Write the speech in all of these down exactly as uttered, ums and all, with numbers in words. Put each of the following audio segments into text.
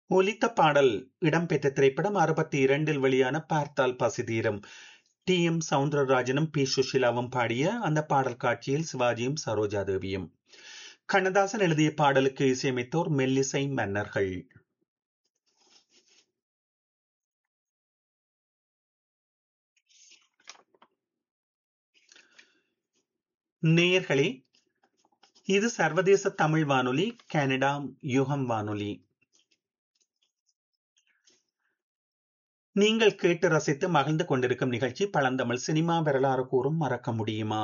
ஒலித்த பாடல் இடம்பெற்ற திரைப்படம் அறுபத்தி இரண்டில் வெளியான பார்த்தால் பசி தீரும். டி எம் சவுந்தரராஜனும் பி சுஷிலாவும் பாடிய அந்த பாடல் காட்சியில் சிவாஜியும் சரோஜா தேவியும். கண்ணதாசன் எழுதிய பாடலுக்கு இசையமைத்தோர் மெல்லிசை மன்னர்கள். நேயர்களே, இது சர்வதேச தமிழ் வானொலி, கனடா யுகம் வானொலி. நீங்கள் கேட்டு ரசித்து மகிழ்ந்து கொண்டிருக்கும் நிகழ்ச்சி பழந்தமிழ் சினிமா வரலாறு கூறும் மறக்க முடியுமா.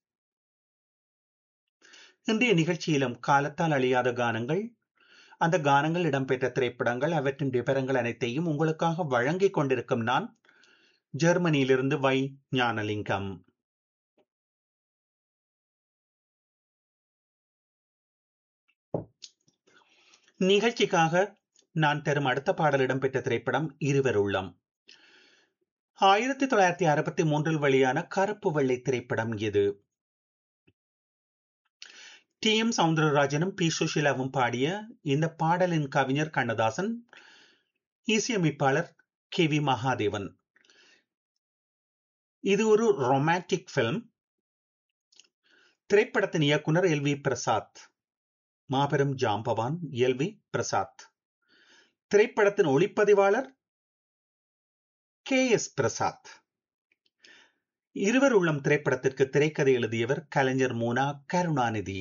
இன்றைய நிகழ்ச்சியிலும் காலத்தால் அழியாத கானங்கள், அந்த கானங்கள் இடம்பெற்ற திரைப்படங்கள், அவற்றின் விவரங்கள் அனைத்தையும் உங்களுக்காக வழங்கிக் கொண்டிருக்கும் நான் ஜெர்மனியிலிருந்து வை ஞானலிங்கம். நிகழ்ச்சிக்காக நான் தரும் அடுத்த பாடல் இடம்பெற்ற திரைப்படம் இருவர் உள்ளம். ஆயிரத்தி தொள்ளாயிரத்தி அறுபத்தி மூன்றில் வெளியான கருப்பு வெள்ளை திரைப்படம் இது. டி எம் சவுந்தரராஜனும் பி சுஷிலாவும் பாடிய இந்த பாடலின் கவிஞர் கண்ணதாசன், இசையமைப்பாளர் கே வி மகாதேவன். இது ஒரு ரொமான்டிக் பிலிம். திரைப்படத்தின் இயக்குனர் எல் வி பிரசாத், மாபெரும் ஜாம்பவான் எல் வி பிரசாத். திரைப்படத்தின் ஒளிப்பதிவாளர் கே எஸ் பிரசாத். இருவர் உள்ளம் திரைப்படத்திற்கு திரைக்கதை எழுதியவர் கலைஞர் மூனா கருணாநிதி.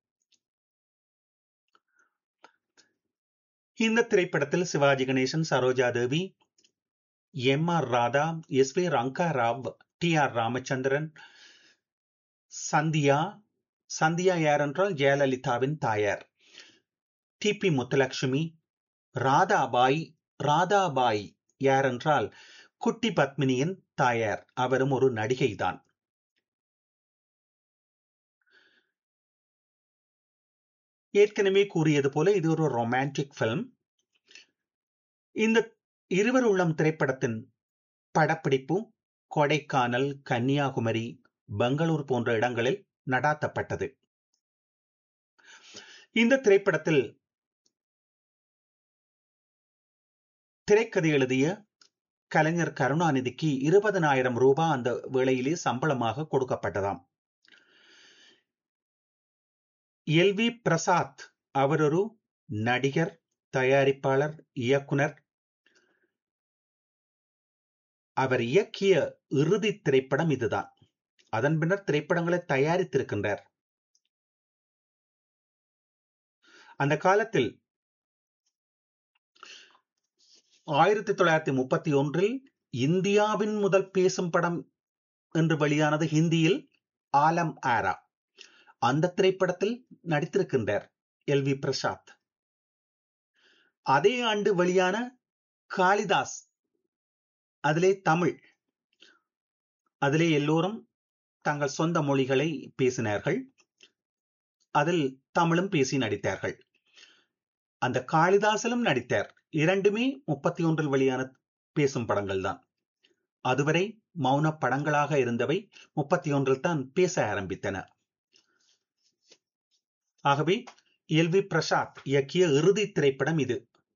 இந்த திரைப்படத்தில் Sivaji Ganesan, Saroja Devi, M R Radha, S we Ranga Rao, D R Ramachandran, Sandhya Sandhya யார் என்றால் ஜெயலலிதாவின் தாயார், டி பி முத்துலட்சுமி, ராதாபாய் ராதாபாய் யார் என்றால் குட்டி பத்மினியின் தாயார், அவரும் ஒரு நடிகை தான். ஏற்கனவே கூறியது போல இது ஒரு ரொமான்டிக் பிலிம். இந்த இருவர் உள்ளம் திரைப்படத்தின் படப்பிடிப்பு கொடைக்கானல், கன்னியாகுமரி, பெங்களூர் போன்ற இடங்களில் நடாத்தப்பட்டது. இந்த திரைப்படத்தில் திரைக்கதை எழுதிய கலைஞர் கருணாநிதிக்கு இருபதனாயிரம் ரூபாய் அந்த வேளையிலே சம்பளமாக கொடுக்கப்பட்டதாம். எல் வி பிரசாத் அவர் ஒரு நடிகர், தயாரிப்பாளர், இயக்குனர். அவர் இயக்கிய இறுதி திரைப்படம் இதுதான். அதன் பின்னர் திரைப்படங்களை தயாரித்திருக்கின்றார். அந்த காலத்தில் ஆயிரத்தி தொள்ளாயிரத்தி முப்பத்தி ஒன்றில் இந்தியாவின் முதல் பேசும் படம் என்று வெளியானது ஹிந்தியில், ஆலம் ஆரா. அந்த திரைப்படத்தில் நடித்திருக்கின்றார் எல் வி பிரசாத். அதே ஆண்டு வெளியான காளிதாஸ், அதிலே தமிழ், அதிலே எல்லோரும் தங்கள் சொந்த மொழிகளை பேசினார்கள். அதில் தமிழும் பேசி நடித்தார்கள். அந்த காளிதாசிலும் நடித்தார். இரண்டுமே முப்பத்தி ஒன்றில் வெளியான பேசும் படங்கள் தான். அதுவரை மௌன படங்களாக இருந்தவை முப்பத்தி ஒன்றில் தான் பேச ஆரம்பித்தன. ஆகவே எல் வி பிரசாத் இயக்கிய இறுதி திரைப்படம் இது.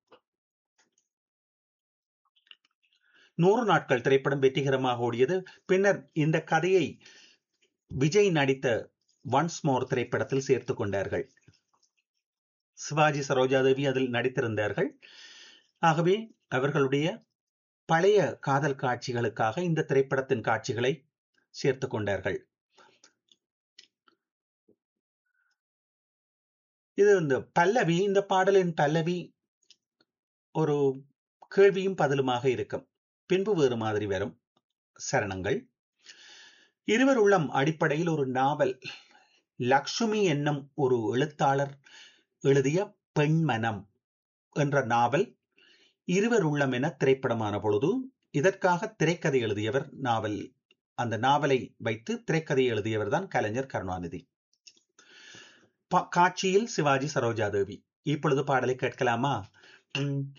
நூறு நாட்கள் திரைப்படம் வெற்றிகரமாக ஓடியது. பின்னர் இந்த கதையை விஜய் நடித்த ஒன்ஸ் மோர் திரைப்படத்தில் சேர்த்துக் கொண்டார்கள். சிவாஜி, சரோஜாதேவி அதில் நடித்திருந்தார்கள். ஆகவே அவர்களுடைய பழைய காதல் காட்சிகளுக்காக இந்த திரைப்படத்தின் காட்சிகளை சேர்த்துக் கொண்டார்கள். இது இந்த பல்லவி, இந்த பாடலின் பல்லவி ஒரு கேள்வியும் பதிலுமாக இருக்கும். பின்பு வேறு மாதிரி வரும் சரணங்கள். இருவர் உள்ளம் அடிப்படையில் ஒரு நாவல். லக்ஷ்மி என்னும் ஒரு எழுத்தாளர் எழுதிய பெண்மனம் என்ற நாவல் இருவர் உள்ளம் என திரைப்படமான பொழுது, இதற்காக திரைக்கதை எழுதியவர், நாவல் அந்த நாவலை வைத்து திரைக்கதை எழுதியவர் தான் கலைஞர் கருணாநிதி. காட்சியில் சிவாஜி, சரோஜாதேவி. இப்பொழுது பாடலை கேட்கலாமா?